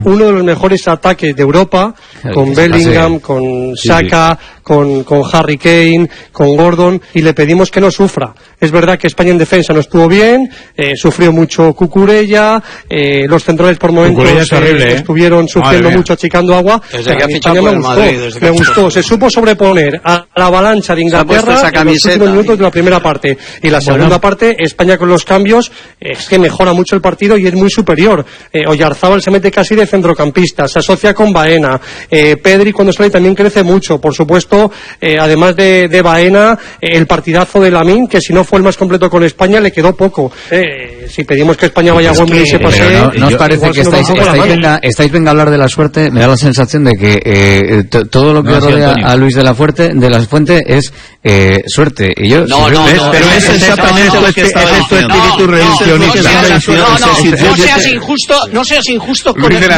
uno de los mejores ataques de Europa, con Bellingham, con Xhaka, con Harry Kane, con Gordon, y le pedimos que no sufra. Es verdad que España en defensa no estuvo bien, sufrió mucho Cucurella, los centrales por momentos estuvieron sufriendo mucho, achicando agua. España me gustó, se supo sobreponer a la avalancha de Inglaterra en los últimos minutos de la primera parte, y la segunda parte España con los cambios es que mejora mucho el partido y es muy superior. Oyarzábal se mete casi de centrocampista, se asocia con Baena, Pedri cuando sale también crece mucho, por supuesto, además de Baena, el partidazo de Lamine, que si no fue el más completo con España le quedó poco. Si pedimos que España vaya a Wembley y se pase, ¿no os parece que estáis venga a hablar de la suerte? Me da la sensación de que todo lo que rodea a Luis de la Fuente es suerte, y yo pero es exactamente lo que está tu espíritu reduccionista. No seas injusto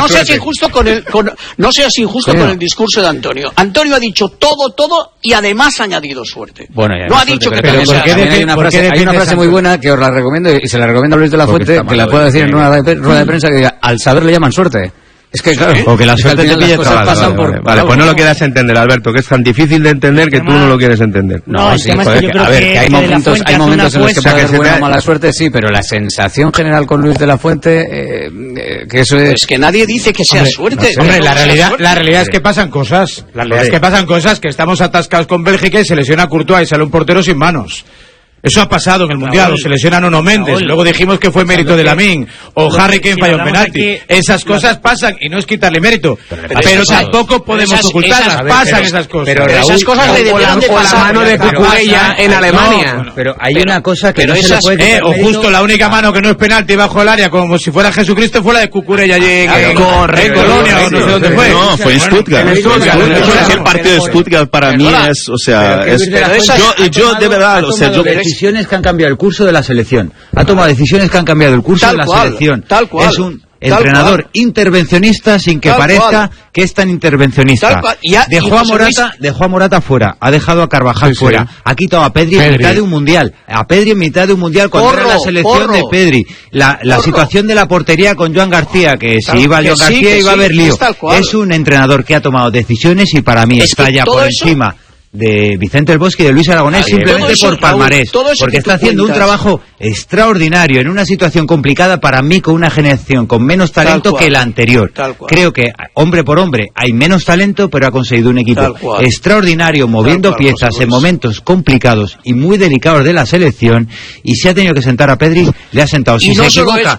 con el discurso de Antonio. Antonio ha dicho todo y además ha añadido suerte. Bueno, no ha dicho que hay una frase muy buena que os la recomiendo y se la recomiendo a Luis de la Fuente, que la puedo decir en una rueda de prensa, que diga: al saber le llaman suerte. Es que claro, o que la suerte te pille pasan por... Vale, pues no lo quieras entender, Alberto, que es tan difícil de entender que tú no lo quieres entender. No, sí, joder, a ver, que hay momentos en los que puede haber buena o mala suerte, sí, pero la sensación general con Luis de la Fuente, que eso es... Pues que nadie dice que sea suerte. Hombre, la realidad es que pasan cosas. La realidad es que pasan cosas, que estamos atascados con Bélgica y se lesiona Courtois y sale un portero sin manos. Eso ha pasado en el Mundial, o se lesiona Nuno Méndez, luego dijimos que fue mérito de Lamine, o Harry Kane falló un penalti. Esas cosas pasan y no es quitarle mérito, pero tampoco podemos ocultarlas, pasan esas cosas. Pero esas cosas le debieron de pasar. O la mano de Cucurella en Alemania. Pero hay una cosa que no se le puede... O justo la única mano que no es penalti bajo el área, como si fuera Jesucristo, fue la de Cucurella allí en Colonia, o no sé dónde fue. No, fue en Stuttgart. El partido de Stuttgart para mí es, o sea, yo de verdad, o sea, yo... decisiones que han cambiado el curso de la selección. Ha tomado decisiones que han cambiado el curso de la selección. Es un entrenador intervencionista sin que parezca que es tan intervencionista. Dejó a Morata fuera, ha dejado a Carvajal fuera, ha quitado a Pedri en mitad de un mundial. A Pedri en mitad de un mundial cuando era la selección de Pedri. La situación de la portería con Joan García, que si iba Joan García iba a haber lío. Es un entrenador que ha tomado decisiones y para mí está ya por encima de Vicente del Bosque y de Luis Aragonés, simplemente por palmarés, porque está haciendo un trabajo extraordinario en una situación complicada para mí, con una generación con menos talento que la anterior. Creo que hombre por hombre hay menos talento, pero ha conseguido un equipo extraordinario, moviendo piezas en momentos complicados y muy delicados de la selección, y si ha tenido que sentar a Pedri, le ha sentado. Si se equivoca,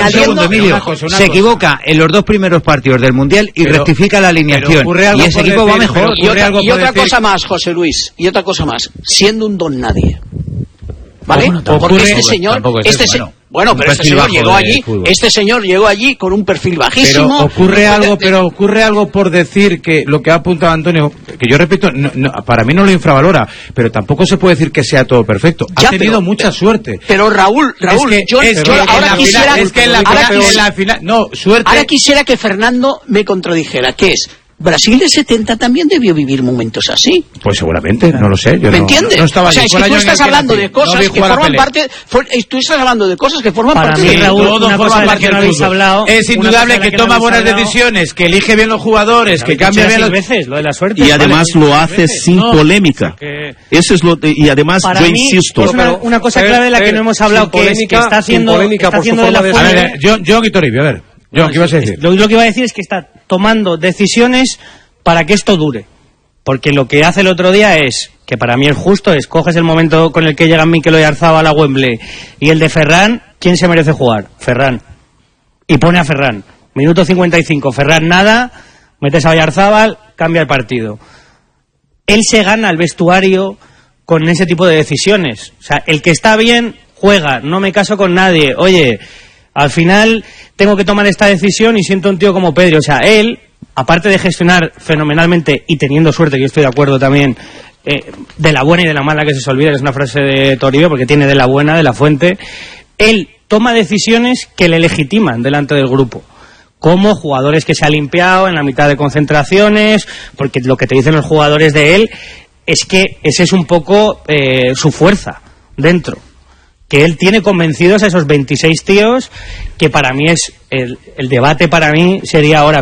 se equivoca en los dos primeros partidos del Mundial y rectifica la alineación, y ese equipo va mejor. Y otra cosa más, José Luis, y otra cosa más, siendo un don nadie, ¿vale? Porque este señor llegó allí con un perfil bajísimo. Pero ocurre algo por decir que lo que ha apuntado Antonio, que yo repito, para mí no lo infravalora, pero tampoco se puede decir que sea todo perfecto. Ha tenido mucha suerte. Pero Raúl, ahora quisiera que Fernando me contradijera, que es: Brasil de 70 también debió vivir momentos así. Pues seguramente, no lo sé. ¿Me entiendes? No estaba, o sea, es que tú estás hablando de cosas que forman parte... Tú estás hablando de cosas que forman parte de... Raúl, una cosa de la que no habéis hablado... Es indudable que toma buenas decisiones, que elige bien los jugadores, que cambia bien los... veces, lo de la suerte. Y además lo hace sin polémica. Eso es lo... Y además, yo insisto... Una cosa clave de la que no hemos hablado, que es que está haciendo de la Fuente... A ver, John y Toribio, a ver. John, ¿qué ibas a decir? Lo que iba a decir es que está tomando decisiones para que esto dure, porque lo que hace el otro día es, que para mí es justo, es coges el momento con el que llegan Mikel Oyarzabal a Wembley y el de Ferran, ¿quién se merece jugar? Ferran, y pone a Ferran, minuto 55, Ferran nada, metes a Oyarzabal, cambia el partido. Él se gana el vestuario con ese tipo de decisiones, o sea, el que está bien juega, no me caso con nadie, oye, al final tengo que tomar esta decisión y siento un tío como Pedri, o sea, él, aparte de gestionar fenomenalmente y teniendo suerte, que yo estoy de acuerdo también, de la buena y de la mala, que se olvida, que es una frase de Toribio, porque tiene de la buena, de la Fuente, él toma decisiones que le legitiman delante del grupo, como jugadores que se ha limpiado en la mitad de concentraciones, porque lo que te dicen los jugadores de él es que ese es un poco su fuerza dentro, que él tiene convencidos a esos 26 tíos, que para mí es el debate, para mí sería ahora